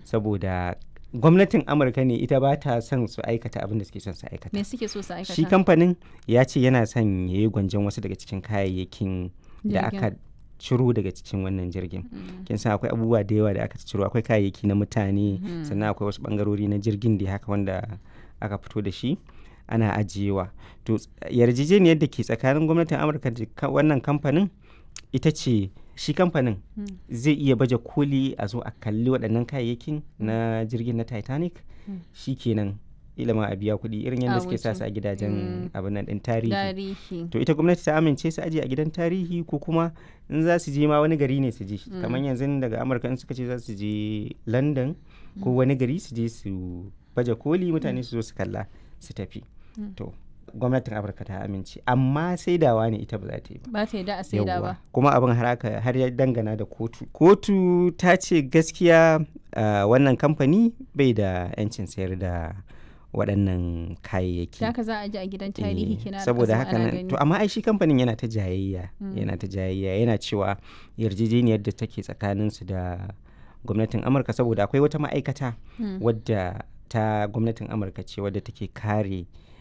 saboda gwamnatin Amurka ne ita ba ta son su aikata abin da suke son su aikata. Me suke so su aikata? Shi kamfanin ya ce yana son ya yi gwanjon wasu daga cikin kayayyakin da aka ciro daga cikin wannan jirgin. Kin san akwai abubuwa da yawa da aka ciro, akwai kayayyaki na mutane, sannan akwai wasu bangarori na jirgin da haka wanda aka fito da shi ana ajiyewa. To yarjejeniyar da ke tsakanin gwamnatin Amurka da wannan kamfanin ita ce shi kamfanin zai iya baje koli a zo a kalli waɗannan kayayyakin na jirgin na Titanic, shi kenan ilama a biya kuɗi irin yadda suke sa su a gidajen abin nan ɗin tarihi. To ita gwamnati ta amince su aje a gidan tarihi, ko kuma in za su je ma wani gari ne su je, kamar yanzu daga Amurka in suka ce za su je London ko wani gari su je su baje koli, mutane su zo su kalla su tafi. To gwamnatin Amurka ta amince, amma saidawa ne ita ba za ta yi ba. Ba ta yi da a saida ba. Kuma abin har ya dangana da kotu. Kotu ta ce gaskiya wannan kamfani bai da 'yancin sayar da waɗannan kayayyaki. Da haka za a ji a gidan tarihi kina da saboda haka nan, to amma ai shi kamfanin yana ta jayayya, yana cewa yarjejeniyar da take tsakanin su da gwamnatin Amurka, saboda akwai wata ma'aikata wadda ta gwamnatin Amurka ce wadda take kare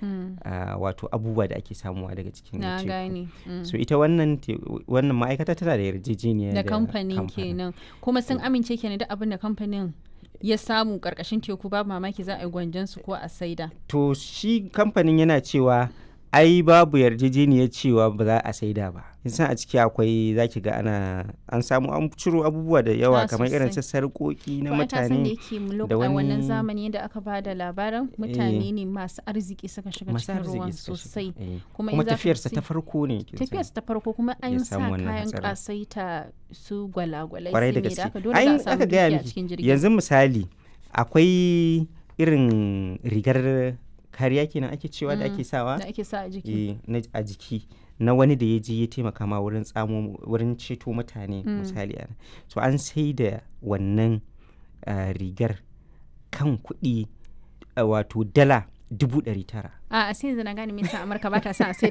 wato abubuwa da ake samuwa daga cikin teku. So ita wannan ma'aikata tana da yarjejeniya da kamfanin kenan, kuma sun amince kenan da abin da kamfanin ya samu karkashin teku babu mamaki za a yi gwanjon su ko a saida. To shi kamfanin yana cewa ai babu yarjejeniyar cewa ba za a saida ba. San a ciki akwai zaki ga an samu an ciro abubuwa da yawa kamar irin su sarƙoƙi na mutane da wani wannan zamani da aka ba da labarin mutane ne masu arziki suka shiga cikin ruwan sosai, kuma tafiyarsa ta farko ne. Tafiyarsa ta farko kuma an sa kayan kasaita su gwalagwalai kwarai da gaske. Ai aka gaya miki yanzu misali akwai irin rigar kariya kenan ake cewa da ake sawa da ake sa a jiki a jiki na wani da ya je ya taimaka ma wurin ceto mutane misali. So an sai da wannan rigar kan kuɗi wato dala 900,000. A sai yanzu na gane me yasa Amurka ba ta sa a sai